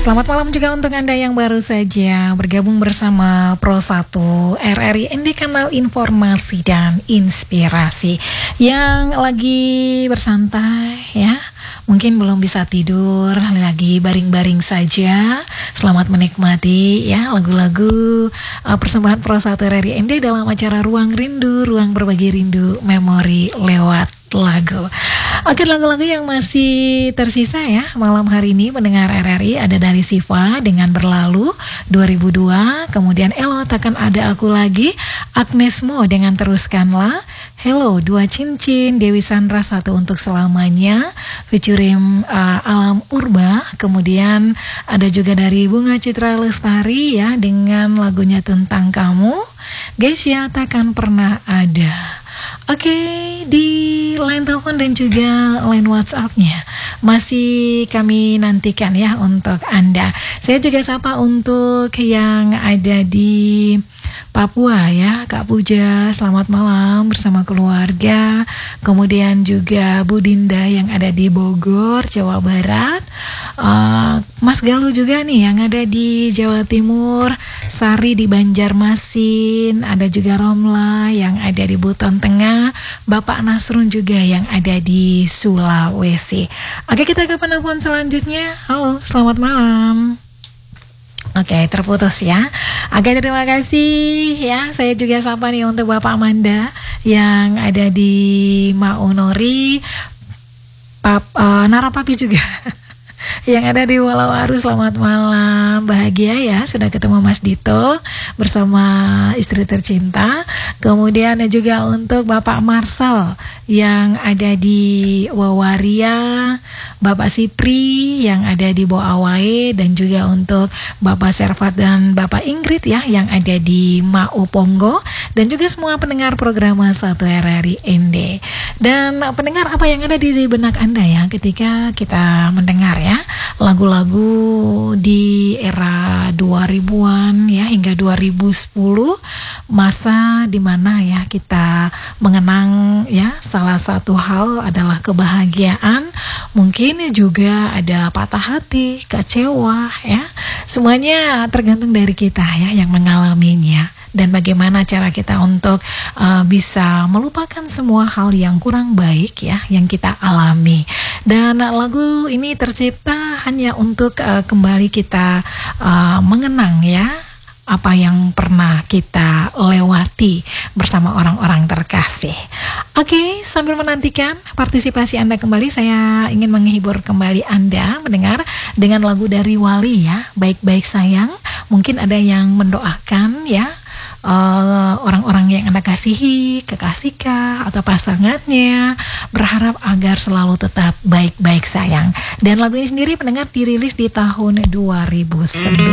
Selamat malam juga untuk Anda yang baru saja bergabung bersama Pro 1 RRI ND, kanal informasi dan inspirasi. Yang lagi bersantai ya, mungkin belum bisa tidur, lagi baring-baring saja. Selamat menikmati ya lagu-lagu persembahan Pro 1 RRI ND dalam acara Ruang Rindu, ruang berbagi rindu memori lewat lagu. Oke, lagu-lagu yang masih tersisa ya malam hari ini mendengar RRI ada dari Siva dengan Berlalu 2002, kemudian Elo Takkan Ada Aku Lagi, Agnes Mo dengan Teruskanlah, Hello Dua Cincin, Dewi Sandra Satu Untuk Selamanya featuring Alam Urba, kemudian ada juga dari Bunga Citra Lestari ya dengan lagunya Tentang Kamu, Geisha Takkan Pernah Ada. Oke, di line telepon dan juga line WhatsApp-nya masih kami nantikan ya untuk Anda. Saya juga sapa untuk yang ada di Papua ya, Kak Puja, selamat malam bersama keluarga. Kemudian juga Bu Dinda yang ada di Bogor, Jawa Barat. Mas Galuh juga nih yang ada di Jawa Timur, Sari di Banjarmasin, ada juga Romla yang ada di Buton Tengah, Bapak Nasrun juga yang ada di Sulawesi. Oke, kita ke penelpon selanjutnya. Halo, selamat malam. Oke, terputus ya. Oke, terima kasih ya. Saya juga sapa nih untuk Bapak Amanda yang ada di Maunori, Narapapi juga yang ada di Walawaru. Selamat malam, bahagia ya sudah ketemu Mas Dito bersama istri tercinta. Kemudian juga untuk Bapak Marsal yang ada di Wawaria, Bapak Sipri yang ada di Boawae, dan juga untuk Bapak Servat dan Bapak Ingrid ya yang ada di Mauponggo, dan juga semua pendengar program 1 RRI ND. Dan pendengar, apa yang ada di benak Anda ya ketika kita mendengar ya lagu-lagu di era 2000-an ya hingga 2010, masa dimana ya kita mengenang ya salah satu hal adalah kebahagiaan, mungkin juga ada patah hati, kecewa ya, semuanya tergantung dari kita ya yang mengalaminya. Dan bagaimana cara kita untuk bisa melupakan semua hal yang kurang baik ya yang kita alami. Dan lagu ini tercipta hanya untuk kembali kita mengenang ya apa yang pernah kita lewati bersama orang-orang terkasih. Oke, sambil menantikan partisipasi Anda kembali, saya ingin menghibur kembali Anda mendengar dengan lagu dari Wali ya, Baik-Baik Sayang. Mungkin ada yang mendoakan ya orang-orang yang Anda kasihi, kekasihkah atau pasangannya, berharap agar selalu tetap baik-baik sayang. Dan lagu ini sendiri pendengar dirilis di tahun 2009.